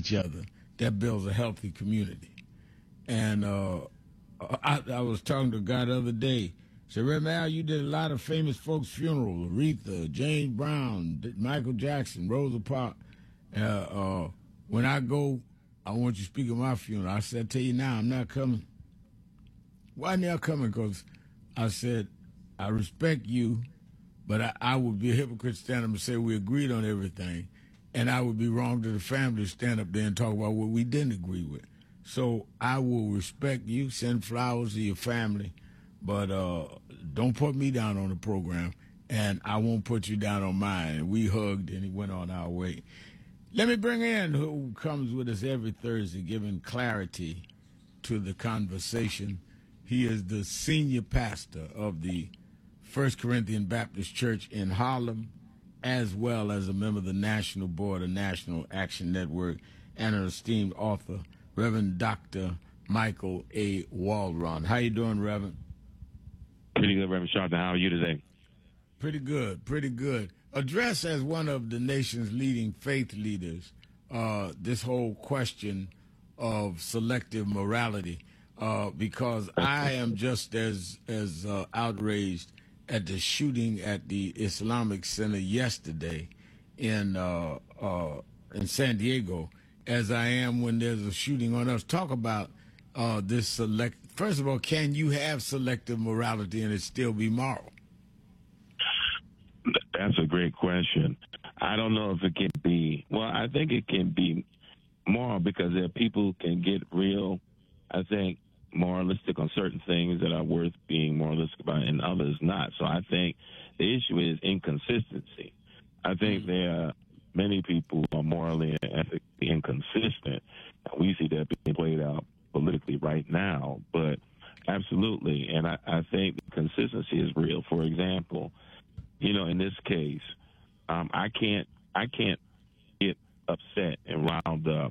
each other, that builds a healthy community. And I was talking to a guy the other day. Said, Reverend Al, you did a lot of famous folks' funerals. Aretha, James Brown, Michael Jackson, Rosa Parks. When I go, I want you to speak at my funeral. I said, I tell you now, I'm not coming. Why am I coming? Because I said, I respect you, but I would be a hypocrite to stand up and say we agreed on everything. And I would be wrong to the family to stand up there and talk about what we didn't agree with. So I will respect you, send flowers to your family, but don't put me down on the program, and I won't put you down on mine. And we hugged, and he went on our way. Let me bring in who comes with us every Thursday, giving clarity to the conversation. He is the senior pastor of the First Corinthian Baptist Church in Harlem, as well as a member of the National Board of National Action Network and an esteemed author, Reverend Dr. Michael A. Waldron. How you doing, Reverend? Pretty good, Reverend Sharpton. How are you today? Pretty good, pretty good. Address as one of the nation's leading faith leaders this whole question of selective morality, because I am just as outraged at the shooting at the Islamic Center yesterday in San Diego as I am when there's a shooting on us. Talk about this First of all, can you have selective morality and it still be moral? That's a great question. I don't know if it can be. Well, I think it can be moral because there are people who can get real, I think, moralistic on certain things that are worth being moralistic about and others not. So I think the issue is inconsistency. I think there are many people who are morally and ethically inconsistent. And we see that being played out politically right now. But absolutely, and I think consistency is real. For example, in this case, I can't get upset and riled up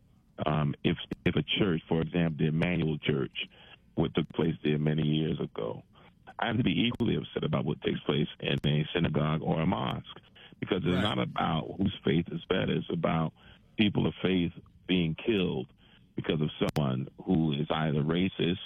if a church, for example, the Emmanuel Church, what took place there many years ago. I have to be equally upset about what takes place in a synagogue or a mosque, because it's not about whose faith is better. It's about people of faith being killed because of someone who is either racist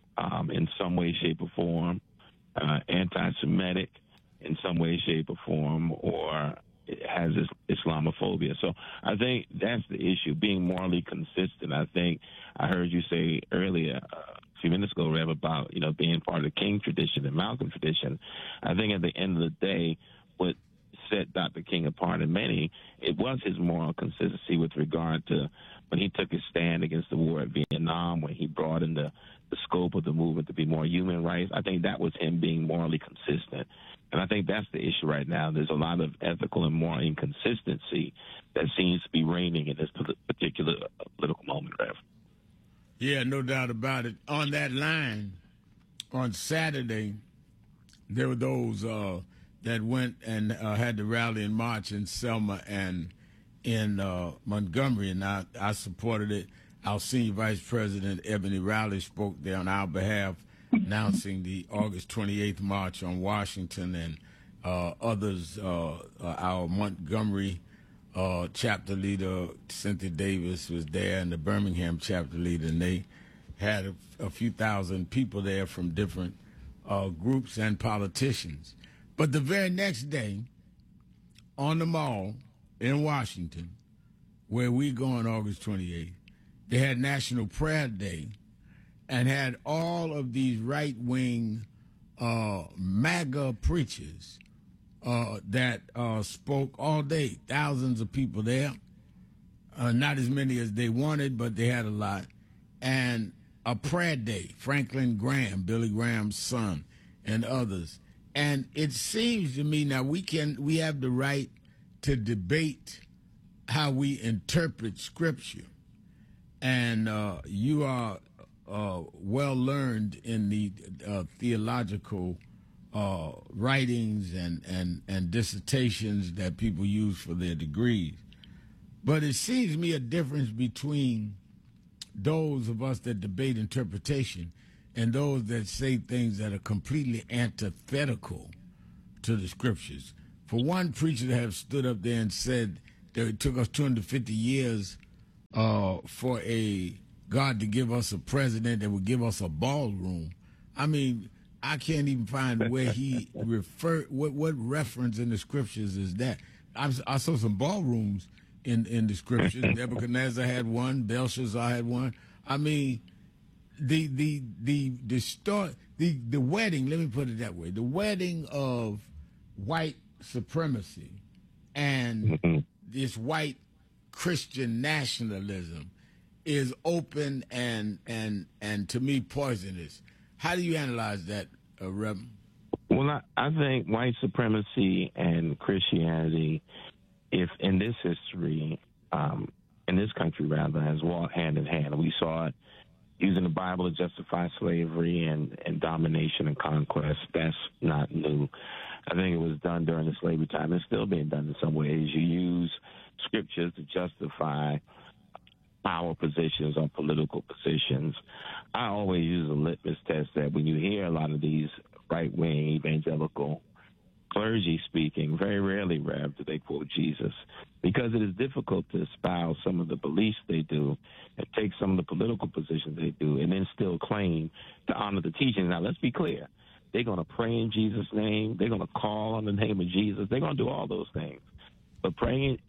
in some way, shape, or form, anti-Semitic in some way, shape, or form, or has Islamophobia. So I think that's the issue, being morally consistent. I think I heard you say earlier, a few minutes ago, Rev, about, being part of the King tradition and Malcolm tradition. I think at the end of the day, what set Dr. King apart in many, it was his moral consistency with regard to when he took his stand against the war at Vietnam, when he brought in the scope of the movement to be more human rights. I think that was him being morally consistent. And I think that's the issue right now. There's a lot of ethical and moral inconsistency that seems to be reigning in this particular political moment, Rev. Yeah, no doubt about it. On that line, on Saturday, there were those that went and had the rally and march in Selma and in Montgomery, and I supported it. Our senior vice president, Ebony Riley, spoke there on our behalf, announcing the August 28th march on Washington, and others, our Montgomery chapter leader, Cynthia Davis, was there, and the Birmingham chapter leader, and they had a few thousand people there from different groups and politicians. But the very next day, on the Mall in Washington, where we go on August 28th, they had National Prayer Day and had all of these right-wing MAGA preachers that spoke all day. Thousands of people there. Not as many as they wanted, but they had a lot. And a prayer day, Franklin Graham, Billy Graham's son, and others. And it seems to me now we have the right to debate how we interpret Scripture. And you are well learned in the theological writings and dissertations that people use for their degrees. But it seems to me a difference between those of us that debate interpretation and those that say things that are completely antithetical to the Scriptures. For one preacher to have stood up there and said that it took us 250 years for a God to give us a president that would give us a ballroom. I mean, I can't even find where he referred. What reference in the scriptures is that? I saw some ballrooms in the scriptures. Nebuchadnezzar had one. Belshazzar had one. I mean, the wedding. Let me put it that way: the wedding of white supremacy and this white Christian nationalism is open and to me poisonous. How do you analyze that, Reverend? Well, I think white supremacy and Christianity, if in this history, in this country rather, has walked hand in hand. We saw it using the Bible to justify slavery and domination and conquest. That's not new. I think it was done during the slavery time. It's still being done in some ways. You use scriptures to justify power positions or political positions. I always use a litmus test that when you hear a lot of these right-wing evangelical clergy speaking, very rarely, Rev, do they quote Jesus, because it is difficult to espouse some of the beliefs they do and take some of the political positions they do and then still claim to honor the teachings. Now, let's be clear. They're going to pray in Jesus' name. They're going to call on the name of Jesus. They're going to do all those things. But praying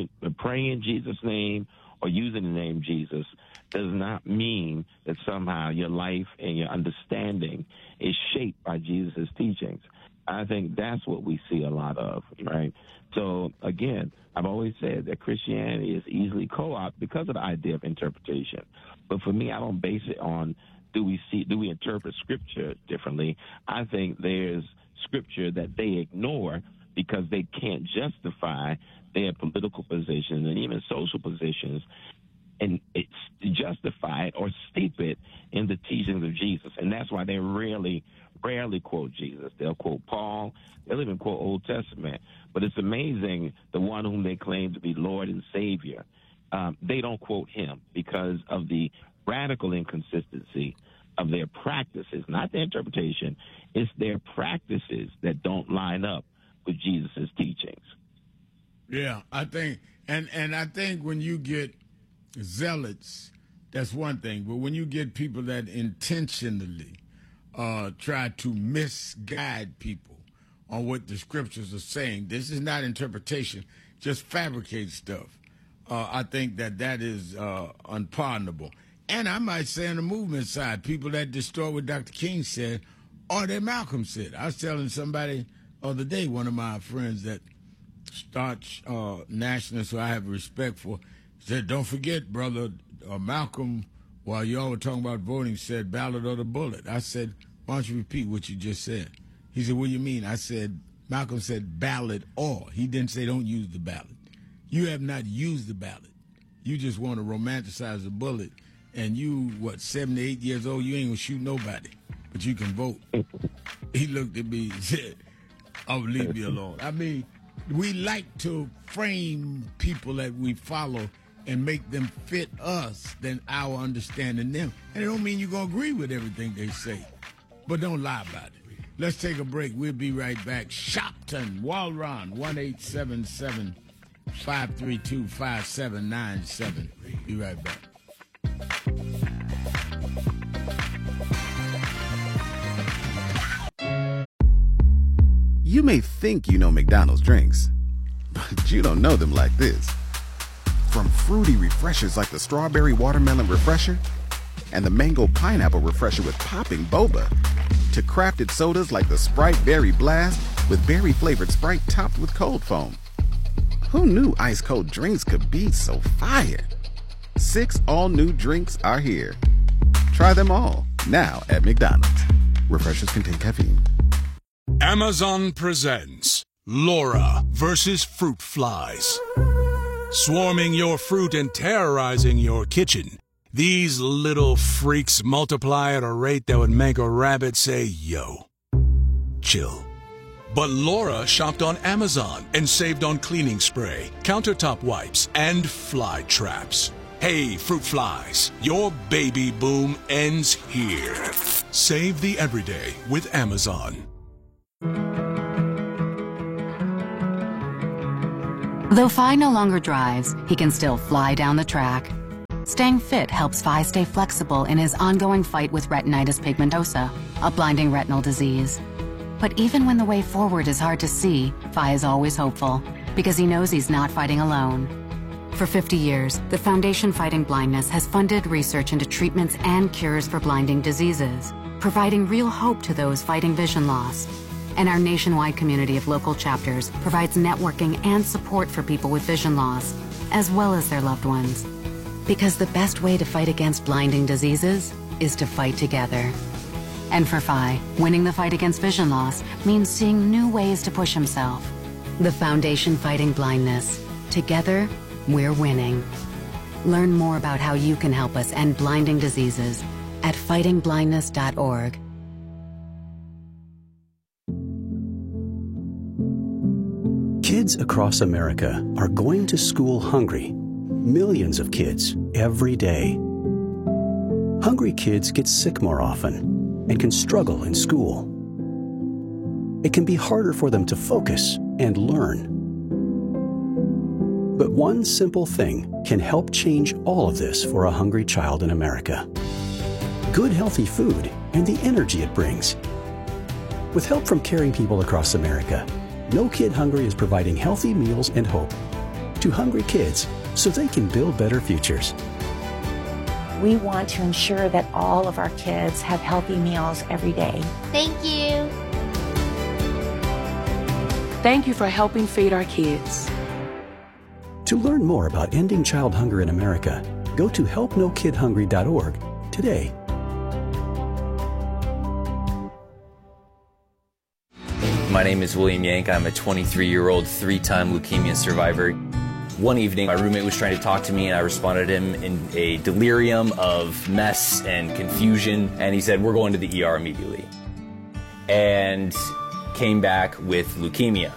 in Jesus' name or using the name Jesus does not mean that somehow your life and your understanding is shaped by Jesus' teachings. I think that's what we see a lot of, right? So, again, I've always said that Christianity is easily co-opted because of the idea of interpretation. But for me, I don't base it on do we interpret Scripture differently. I think there's Scripture that they ignore because they can't justify their political positions and even social positions and it's justify it or steep it in the teachings of Jesus. And that's why they rarely quote Jesus. They'll quote Paul. They'll even quote Old Testament. But it's amazing, the one whom they claim to be Lord and Savior, they don't quote him because of the radical inconsistency of their practices, not their interpretation. It's their practices that don't line up with Jesus' teachings. Yeah, I think, and I think when you get zealots, that's one thing. But when you get people that intentionally try to misguide people on what the scriptures are saying, this is not interpretation, just fabricate stuff. I think that is unpardonable. And I might say on the movement side, people that distort what Dr. King said or that Malcolm said. I was telling somebody the other day, one of my friends that starts nationalists who I have respect for, said, don't forget, brother, Malcolm, while y'all were talking about voting, said ballot or the bullet. I said, why don't you repeat what you just said? He said, what do you mean? I said, Malcolm said ballot or. He didn't say don't use the ballot. You have not used the ballot. You just want to romanticize the bullet. And you, 78 years old, you ain't going to shoot nobody, but you can vote. He looked at me and said, oh, leave me alone. I mean, we like to frame people that we follow and make them fit us than our understanding them. And it don't mean you're going to agree with everything they say, but don't lie about it. Let's take a break. We'll be right back. Shopton, Walron, 1-877-532-5797. Be right back. You may think you know McDonald's drinks, but you don't know them like this. From fruity refreshers like the Strawberry Watermelon Refresher and the Mango Pineapple Refresher with popping boba, to crafted sodas like the Sprite Berry Blast with berry-flavored Sprite topped with cold foam. Who knew ice-cold drinks could be so fire? 6 all-new drinks are here. Try them all, now at McDonald's. Refreshers contain caffeine. Amazon presents Laura versus Fruit Flies. Swarming your fruit and terrorizing your kitchen, these little freaks multiply at a rate that would make a rabbit say, yo. Chill. But Laura shopped on Amazon and saved on cleaning spray, countertop wipes, and fly traps. Hey, fruit flies, your baby boom ends here. Save the everyday with Amazon. Though Phi no longer drives, he can still fly down the track. Staying fit helps Phi stay flexible in his ongoing fight with retinitis pigmentosa, a blinding retinal disease. But even when the way forward is hard to see, Phi is always hopeful, because he knows he's not fighting alone. For 50 years, the Foundation Fighting Blindness has funded research into treatments and cures for blinding diseases, providing real hope to those fighting vision loss. And our nationwide community of local chapters provides networking and support for people with vision loss, as well as their loved ones. Because the best way to fight against blinding diseases is to fight together. And for Phi, winning the fight against vision loss means seeing new ways to push himself. The Foundation Fighting Blindness. Together, we're winning. Learn more about how you can help us end blinding diseases at fightingblindness.org. Kids across America are going to school hungry. Millions of kids every day. Hungry kids get sick more often and can struggle in school. It can be harder for them to focus and learn. But one simple thing can help change all of this for a hungry child in America. Good healthy food and the energy it brings. With help from caring people across America, No Kid Hungry is providing healthy meals and hope to hungry kids so they can build better futures. We want to ensure that all of our kids have healthy meals every day. Thank you. Thank you for helping feed our kids. To learn more about ending child hunger in America, go to helpnokidhungry.org today. My name is William Yank. I'm a 23-year-old, 3-time leukemia survivor. One evening, my roommate was trying to talk to me, and I responded to him in a delirium of mess and confusion, and he said, "We're going to the ER immediately." And came back with leukemia.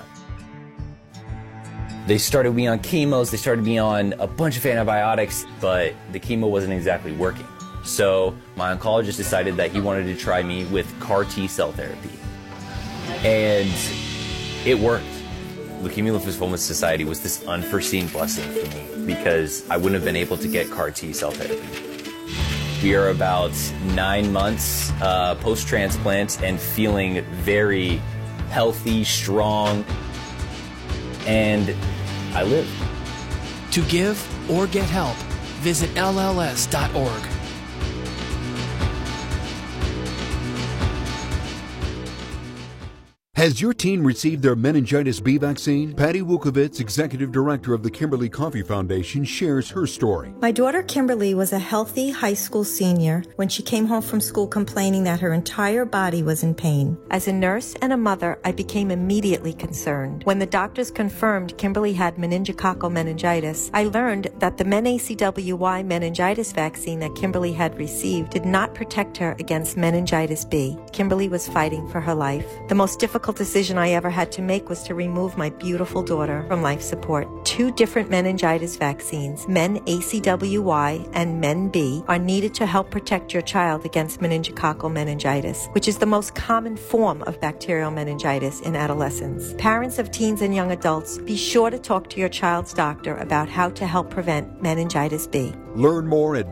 They started me on chemos, they started me on a bunch of antibiotics, but the chemo wasn't exactly working. So my oncologist decided that he wanted to try me with CAR T-cell therapy. And it worked. Leukemia Lymphoma Society was this unforeseen blessing for me because I wouldn't have been able to get CAR T-cell therapy. We are about 9 months post-transplant and feeling very healthy, strong, and I live. To give or get help, visit LLS.org. Has your teen received their meningitis B vaccine? Patty Wukovitz, executive director of the Kimberly Coffee Foundation, shares her story. My daughter Kimberly was a healthy high school senior when she came home from school complaining that her entire body was in pain. As a nurse and a mother, I became immediately concerned. When the doctors confirmed Kimberly had meningococcal meningitis, I learned that the MenACWY meningitis vaccine that Kimberly had received did not protect her against meningitis B. Kimberly was fighting for her life. The most difficult decision I ever had to make was to remove my beautiful daughter from life support. 2 different meningitis vaccines, MenACWY and MenB, are needed to help protect your child against meningococcal meningitis, which is the most common form of bacterial meningitis in adolescents. Parents of teens and young adults, be sure to talk to your child's doctor about how to help prevent meningitis B. Learn more at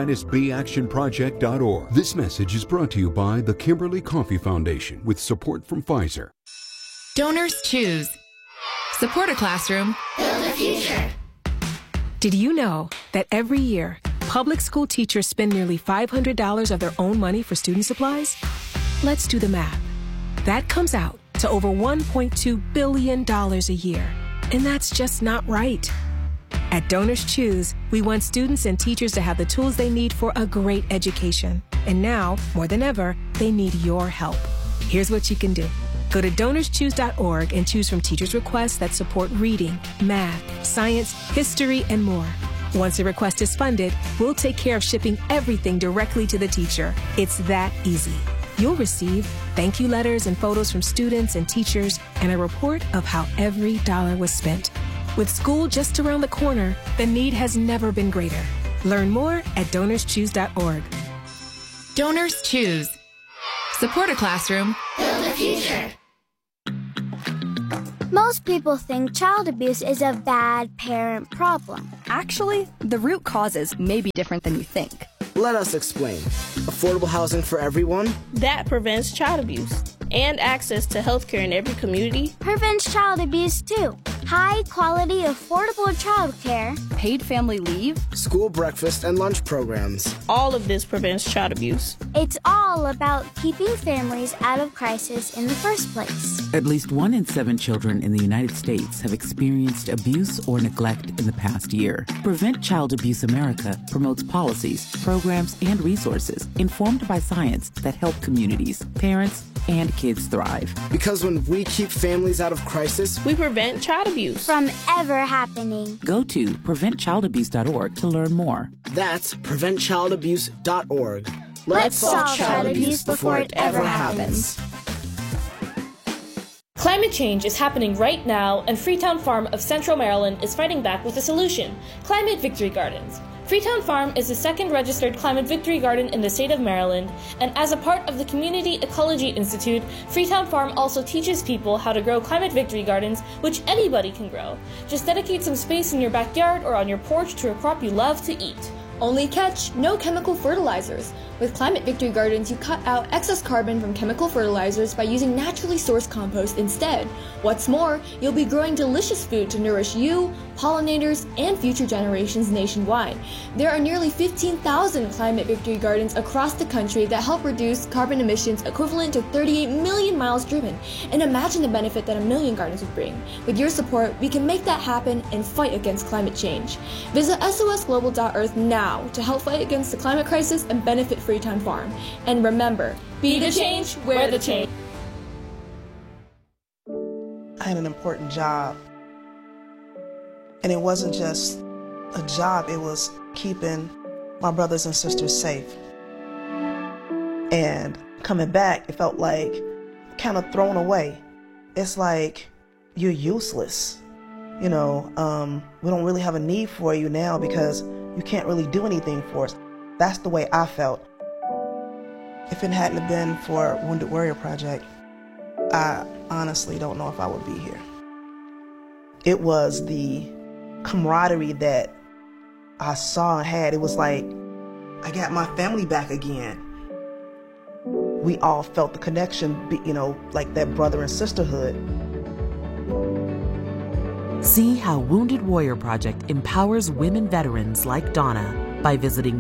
meningitisbactionproject.org. This message is brought to you by the Kimberly Coffee Foundation with support from Pfizer. Donors choose. Support a classroom. Build a future. Did you know that every year, public school teachers spend nearly $500 of their own money for student supplies? Let's do the math. That comes out to over $1.2 billion a year. And that's just not right. At Donors Choose, we want students and teachers to have the tools they need for a great education. And now, more than ever, they need your help. Here's what you can do. Go to DonorsChoose.org and choose from teachers' requests that support reading, math, science, history, and more. Once a request is funded, we'll take care of shipping everything directly to the teacher. It's that easy. You'll receive thank you letters and photos from students and teachers and a report of how every dollar was spent. With school just around the corner, the need has never been greater. Learn more at DonorsChoose.org. Donors choose. Support a classroom. Build a future. Most people think child abuse is a bad parent problem. Actually, the root causes may be different than you think. Let us explain. Affordable housing for everyone? That prevents child abuse. And access to health care in every community. Prevents child abuse too. High quality, affordable child care. Paid family leave. School breakfast and lunch programs. All of this prevents child abuse. It's all about keeping families out of crisis in the first place. At least 1 in 7 children in the United States have experienced abuse or neglect in the past year. Prevent Child Abuse America promotes policies, programs, and resources informed by science that help communities, parents, and kids thrive. Because when we keep families out of crisis, we prevent child abuse from ever happening. Go to preventchildabuse.org to learn more. That's preventchildabuse.org. Let's solve child abuse before it ever happens. Climate change is happening right now, and Freetown Farm of Central Maryland is fighting back with a solution: Climate Victory Gardens. Freetown Farm is the second registered Climate Victory Garden in the state of Maryland, and as a part of the Community Ecology Institute, Freetown Farm also teaches people how to grow Climate Victory Gardens, which anybody can grow. Just dedicate some space in your backyard or on your porch to a crop you love to eat. Only catch, no chemical fertilizers. With Climate Victory Gardens, you cut out excess carbon from chemical fertilizers by using naturally sourced compost instead. What's more, you'll be growing delicious food to nourish you, pollinators, and future generations nationwide. There are nearly 15,000 Climate Victory Gardens across the country that help reduce carbon emissions equivalent to 38 million miles driven. And imagine the benefit that 1 million gardens would bring. With your support, we can make that happen and fight against climate change. Visit sosglobal.earth now to help fight against the climate crisis and benefit Freetown Farm. And remember, be the change, wear the change. I had an important job. And it wasn't just a job, it was keeping my brothers and sisters safe. And coming back, it felt like kind of thrown away. It's like you're useless. You know, we don't really have a need for you now because you can't really do anything for us. That's the way I felt. If it hadn't been for Wounded Warrior Project, I honestly don't know if I would be here. It was the camaraderie that I saw and had. It was like I got my family back again. We all felt the connection, you know, like that brother and sisterhood. See how Wounded Warrior Project empowers women veterans like Donna by visiting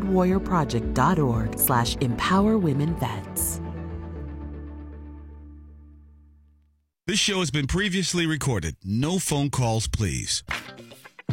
woundedwarriorproject.org/empowerwomenvets. This show has been previously recorded. No phone calls, please.